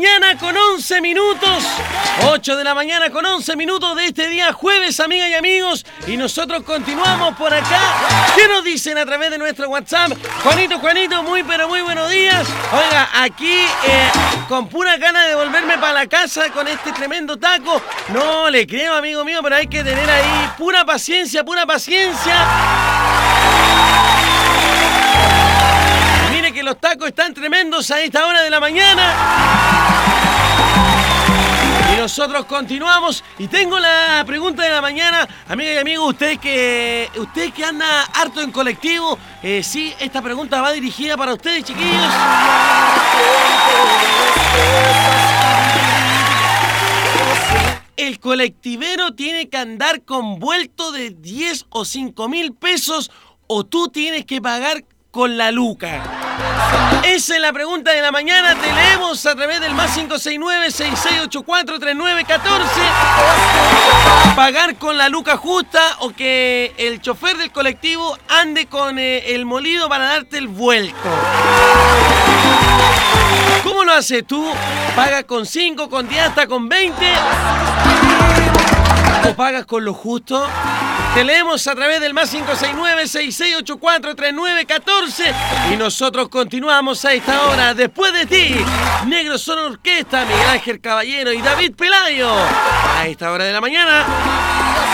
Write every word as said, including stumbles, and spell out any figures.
mañana con once minutos. ocho de la mañana con once minutos de este día jueves, amigas y amigos. Y nosotros continuamos por acá. ¿Qué nos dicen a través de nuestro WhatsApp? Juanito, Juanito, muy pero muy buenos días. Oiga, aquí eh, con pura gana de volverme para la casa con este tremendo taco. No le creo, amigo mío, pero hay que tener ahí pura paciencia, pura paciencia. Mire que los tacos están tremendos a esta hora de la mañana. Y nosotros continuamos. Y tengo la pregunta de la mañana. Amiga y amigo, usted que usted que anda harto en colectivo, eh, sí, esta pregunta va dirigida para ustedes, chiquillos. ¿El colectivero tiene que andar con vuelto de diez o cinco mil pesos o tú tienes que pagar con la luca? Esa es la pregunta de la mañana. Te leemos a través del más cinco seis nueve, seis seis ocho cuatro, tres nueve uno cuatro. ¿Pagar con la luca justa o que el chofer del colectivo ande con eh, el molido para darte el vuelto? ¿Cómo lo haces tú? ¿Pagas con cinco, con diez, hasta con veinte? ¿O pagas con lo justo? Te leemos a través del más cinco seis nueve, seis seis ocho cuatro, tres nueve uno cuatro. Y nosotros continuamos a esta hora. Después de ti, Negro Son Orquesta, Miguel Ángel Caballero y David Pelayo. A esta hora de la mañana.